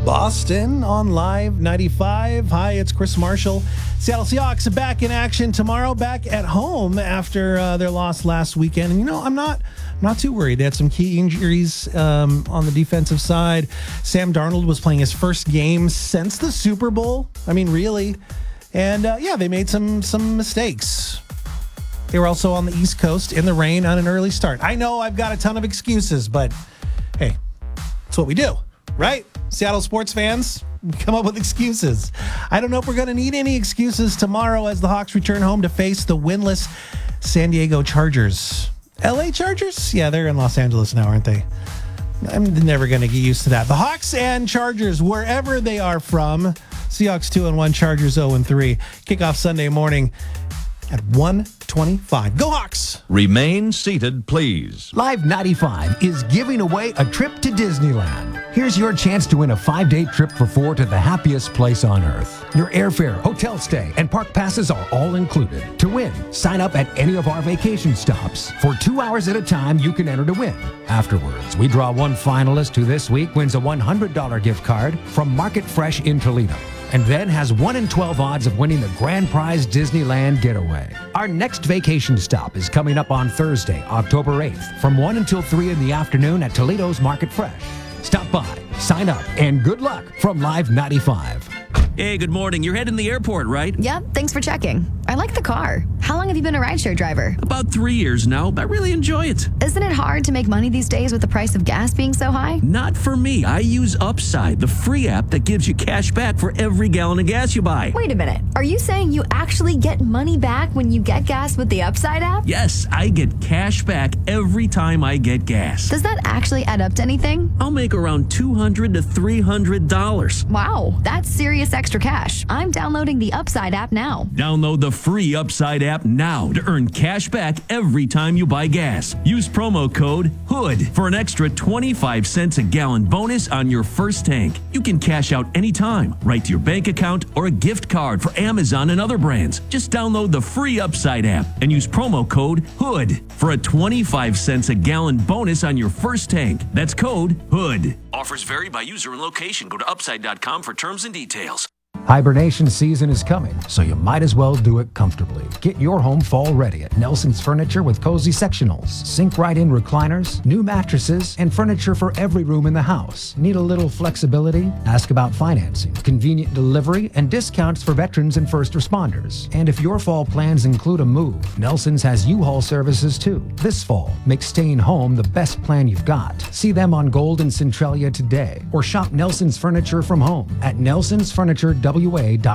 Boston on Live 95. Hi, it's Chris Marshall. Seattle Seahawks are back in action tomorrow, back at home after their loss last weekend. And, I'm not too worried. They had some key injuries on the defensive side. Sam Darnold was playing his first game since the Super Bowl. I mean, really. And, they made some mistakes. They were also on the East Coast in the rain on an early start. I know I've got a ton of excuses, but, hey, that's what we do, right? Seattle sports fans come up with excuses. I don't know if we're going to need any excuses tomorrow as the Hawks return home to face the winless San Diego Chargers. LA Chargers? Yeah, they're in Los Angeles now, aren't they? I'm never going to get used to that. The Hawks and Chargers, wherever they are from, Seahawks 2-1, Chargers 0-3. Kickoff Sunday morning at 1:25. Go Hawks! Remain seated, please. Live 95 is giving away a trip to Disneyland. Here's your chance to win a 5-day trip for 4 to the happiest place on earth. Your airfare, hotel stay, and park passes are all included. To win, sign up at any of our vacation stops. For 2 hours at a time, you can enter to win. Afterwards, we draw one finalist who this week wins a $100 gift card from Market Fresh in Toledo, and then has 1 in 12 odds of winning the grand prize Disneyland getaway. Our next vacation stop is coming up on Thursday, October 8th, from 1 until 3 in the afternoon at Toledo's Market Fresh. Stop by, sign up, and good luck from Live 95. Hey, good morning. You're heading to the airport, right? Yep, thanks for checking. I like the car. How long have you been a rideshare driver? About 3 years now. I really enjoy it. Isn't it hard to make money these days with the price of gas being so high? Not for me. I use Upside, the free app that gives you cash back for every gallon of gas you buy. Wait a minute. Are you saying you actually get money back when you get gas with the Upside app? Yes, I get cash back every time I get gas. Does that actually add up to anything? I'll make around $200 to $300. Wow, that's serious extra cash. I'm downloading the Upside app now. Download the free Upside app now to earn cash back every time you buy gas. Use promo code HOOD for an extra 25 cents a gallon bonus on your first tank. You can cash out anytime, right to your bank account or a gift card for Amazon and other brands. Just download the free Upside app and use promo code HOOD for a 25 cents a gallon bonus on your first tank. That's code HOOD. Offers vary by user and location. Go to upside.com for terms and details. Hibernation season is coming, so you might as well do it comfortably. Get your home fall ready at Nelson's Furniture with cozy sectionals, sink right in recliners, new mattresses, and furniture for every room in the house. Need a little flexibility? Ask about financing, convenient delivery, and discounts for veterans and first responders. And if your fall plans include a move, Nelson's has U-Haul services too. This fall, make staying home the best plan you've got. See them on Gold and Centralia today, or shop Nelson's Furniture from home at nelsonsfurniturewa.com.